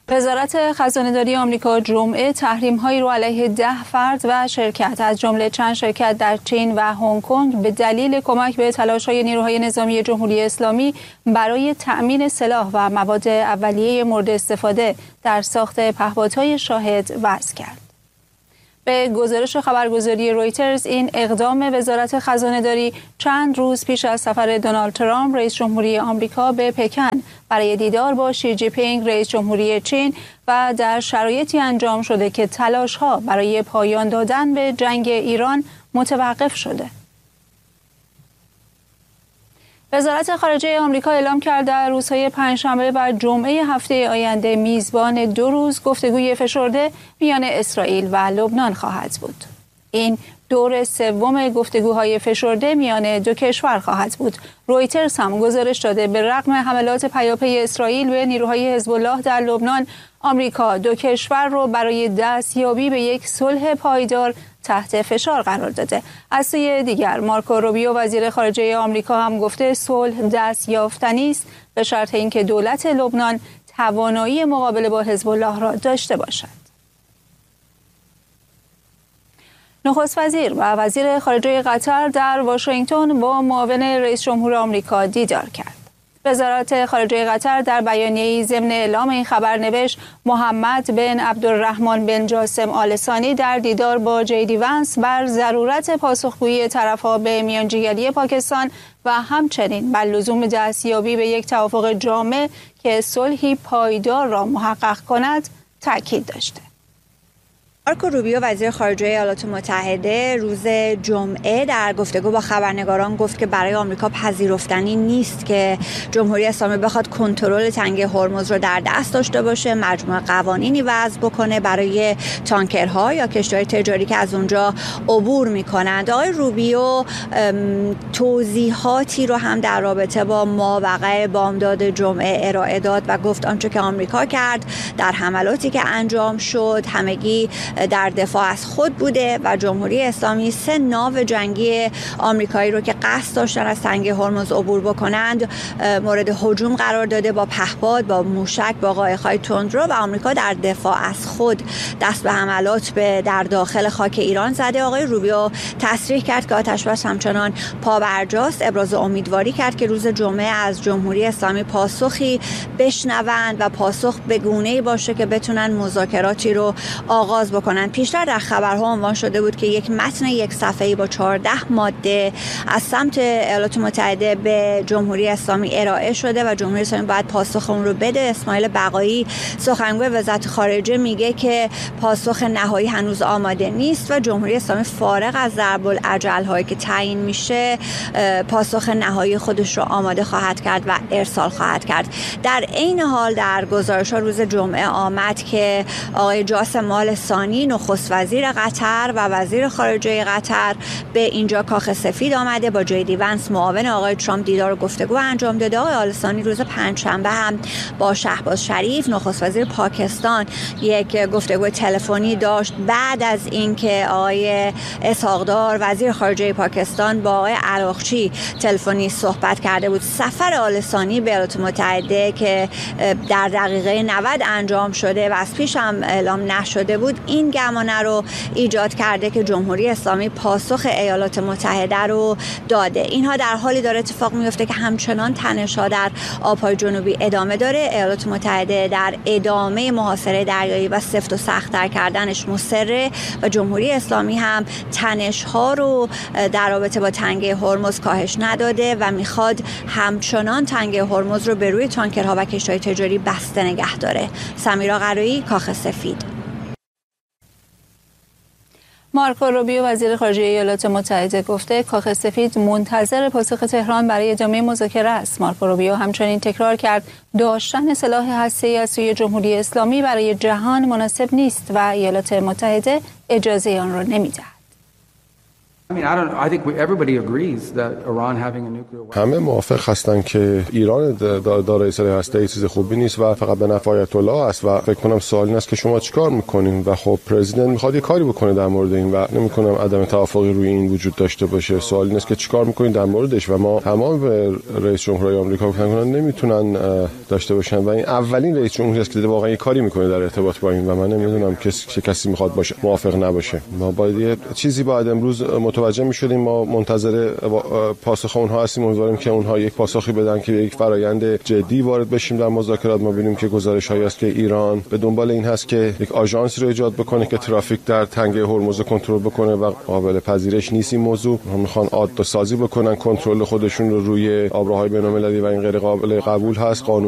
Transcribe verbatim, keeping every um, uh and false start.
وزارت خزانه‌داری آمریکا جمعه تحریم‌هایی را علیه ده فرد و شرکت از جمله چند شرکت در چین و هنگ کنگ به دلیل کمک به تلاش‌های نیروهای نظامی جمهوری اسلامی برای تأمین سلاح و مواد اولیه مورد استفاده در ساخت پهپادهای شاهد وضع کرد. به گزارش خبرگزاری رویترز این اقدام وزارت خزانه‌داری چند روز پیش از سفر دونالد ترامپ رئیس جمهوری آمریکا به پکن برای دیدار با شی جی پینگ رئیس جمهوری چین و در شرایطی انجام شده که تلاش‌ها برای پایان دادن به جنگ ایران متوقف شده. وزارت خارجه آمریکا اعلام کرد در روزهای پنجشنبه و جمعه هفته آینده میزبان دو روز گفتگوی فشرده میان اسرائیل و لبنان خواهد بود. این دور سوم گفتگوهای فشرده میان دو کشور خواهد بود. رویترز هم گزارش داده به رغم حملات پیاپی اسرائیل به نیروهای حزب الله در لبنان، آمریکا دو کشور را برای دستیابی به یک صلح پایدار تحت فشار قرار داده. از سوی دیگر مارکو روبیو وزیر خارجه آمریکا هم گفته صلح دست یافتنی است به شرط اینکه دولت لبنان توانایی مقابله با حزب الله را داشته باشد. نخست وزیر و وزیر خارجه قطر در واشنگتن با معاون رئیس جمهور آمریکا دیدار کرد. وزارت خارجه قطر در بیانیه‌ای ضمن اعلام این خبر نوشت محمد بن عبدالرحمن بن جاسم آل ثانی در دیدار با جیدی ونس بر ضرورت پاسخگویی طرف‌ها به میانجیگری پاکستان و همچنین بر لزوم دستیابی به یک توافق جامع که صلحی پایدار را محقق کند تاکید داشته. مارکو روبیو وزیر خارجه ایالات متحده روز جمعه در گفتگو با خبرنگاران گفت که برای آمریکا پذیرفتنی نیست که جمهوری اسلامی بخواد کنترل تنگه هرمز رو در دست داشته باشه، مجموعه قوانینی وضع بکنه برای تانکرها یا کشتی‌های تجاری که از اونجا عبور می‌کنند. آقای روبیو توضیحاتی رو هم در رابطه با ماوقع بامداد جمعه ارائه داد و گفت آنچه که آمریکا کرد در حملاتی که انجام شد همگی در دفاع از خود بوده و جمهوری اسلامی سه ناو جنگی آمریکایی رو که قصد داشتن از تنگه هرمز عبور بکنند مورد هجوم قرار داده با پهپاد، با موشک، با قایق‌های تندرو و آمریکا در دفاع از خود دست به حملات به در داخل خاک ایران زده. آقای روبیو تصریح کرد که آتش‌بس همچنان پابرجاست، ابراز امیدواری کرد که روز جمعه از جمهوری اسلامی پاسخی بشنوند و پاسخ به گونه‌ای باشه که بتونن مذاکراتی رو آغاز بکنن. پیشتر در خبرها عنوان شده بود که یک متن یک صفحه‌ای با چهارده ماده از سمت ایالات متحده به جمهوری اسلامی ارائه شده و جمهوری اسلامی باید پاسخ اون رو بده. اسماعیل بقایی سخنگوی وزارت خارجه میگه که پاسخ نهایی هنوز آماده نیست و جمهوری اسلامی فارغ از ضرب الاجل هایی که تعیین میشه پاسخ نهایی خودش رو آماده خواهد کرد و ارسال خواهد کرد. در عین حال در گزارش‌ها روز جمعه آمد که آقای جاسم آل ثانی نخست وزیر قطر و وزیر خارجه قطر به اینجا کاخ سفید آمده، با جیدی ونس معاون آقای ترامپ دیدار و گفتگو انجام داده. آقای آل ثانی روز پنجشنبه هم با شهباز شریف نخست وزیر پاکستان یک گفتگو تلفنی داشت بعد از اینکه آقای اسحاق‌دار وزیر خارجه پاکستان با آقای عراقچی تلفنی صحبت کرده بود. سفر آل ثانی به ایالات متحده که در دقیقه نود انجام شده و از پیش هم اعلام نشده بود این گمانه رو ایجاد کرده که جمهوری اسلامی پاسخ ایالات متحده رو داده. اینها در حالی داره اتفاق میفته که همچنان تنش‌ها در آب‌های جنوبی ادامه داره. ایالات متحده در ادامه محاصره دریایی و سفت و سخت‌تر کردنش مصره و جمهوری اسلامی هم تنش‌ها رو در رابطه با تنگه هرمز کاهش نداده و میخواد همچنان تنگه هرمز رو به روی تانکرها و کشتی‌های تجاری بسته نگه داره. سمیرا قرایی، کاخ سفید. مارکو روبیو وزیر خارجه ایالات متحده گفته کاخ سفید منتظر پاسخ تهران برای ادامه مذاکره است. مارکو روبیو همچنین تکرار کرد داشتن سلاح هسته‌ای از سوی جمهوری اسلامی برای جهان مناسب نیست و ایالات متحده اجازه آن را نمی‌دهد. همه موافق هستن که ایران دارای سلاح هسته‌ای چیز خوبی نیست و فقط به نفع آیت الله است و فکر کنم سوال این است که شما چیکار میکنین و خب پرزیدنت میخواد یه کاری بکنه در مورد این و نمیکنم عدم توافقی روی این وجود داشته باشه. سوال این است که چیکار میکنین در موردش و ما تمام به رئیس جمهوری آمریکا گفتن نمیتونن داشته باشن و این اولین رئیس جمهوری است که واقعا یه کاری میکنه در ارتباط با این و من نمیدونم کسی کسی میخواد باشه موافق نباشه. ما باید یه چیزی بعد امروز متوجه میشدیم. ما منتظر پاسخ اونها هستیم. امیدواریم که اونها یک پاسخی بدن که یک فرآیند جدی وارد بشیم در مذاکرات. ما ببینیم که گزارش‌هایی است که ایران به دنبال این هست که یک آژانسی رو ایجاد بکنه که ترافیک در تنگه هرمز کنترل بکنه و قابل پذیرش نیست این موضوع. هم میخوان عادت سازی بکنن، کنترل خودشون رو روی آبراهای بین‌المللی و این غیر قابل قبول هست. قانون